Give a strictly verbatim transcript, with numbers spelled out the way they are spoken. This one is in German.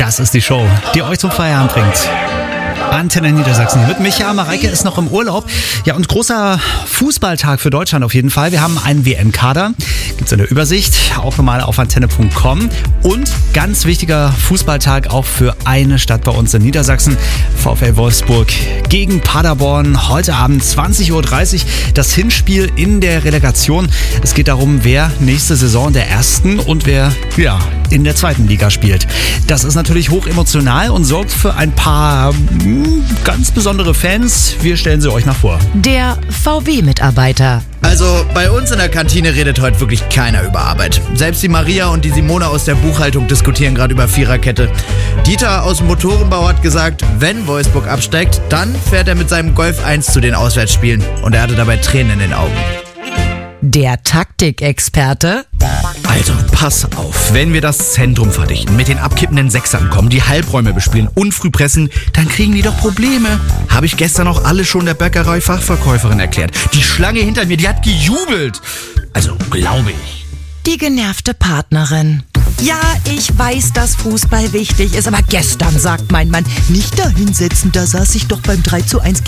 Das ist die Show, die euch zum Feierabend bringt. Antenne Niedersachsen mit Micha. Mareike ist noch im Urlaub. Ja, und großer Fußballtag für Deutschland auf jeden Fall. Wir haben einen W M-Kader. Gibt's in der Übersicht. Auch nochmal auf antenne punkt com. Und ganz wichtiger Fußballtag auch für eine Stadt bei uns in Niedersachsen. VfL Wolfsburg gegen Paderborn. Heute Abend zwanzig Uhr dreißig. Das Hinspiel in der Relegation. Es geht darum, wer nächste Saison in der ersten und wer, ja, in der zweiten Liga spielt. Das ist natürlich hoch emotional und sorgt für ein paar mh, ganz besondere Fans. Wir stellen sie euch nach vor. Der V W-Mitarbeiter. Also bei uns in der Kantine redet heute wirklich keiner über Arbeit. Selbst die Maria und die Simone aus der Buchhaltung diskutieren gerade über Viererkette. Dieter aus dem Motorenbau hat gesagt, wenn Wolfsburg absteigt, dann fährt er mit seinem Golf eins zu den Auswärtsspielen. Und er hatte dabei Tränen in den Augen. Der Taktikexperte. Also, pass auf, wenn wir das Zentrum verdichten, mit den abkippenden Sechsern kommen, die Halbräume bespielen und früh pressen, dann kriegen die doch Probleme. Habe ich gestern auch alle schon der Bäckerei-Fachverkäuferin erklärt. Die Schlange hinter mir, die hat gejubelt. Also, glaube ich. Die genervte Partnerin. Ja, ich weiß, dass Fußball wichtig ist, aber gestern sagt mein Mann, nicht da hinsetzen, da saß ich doch beim drei zu eins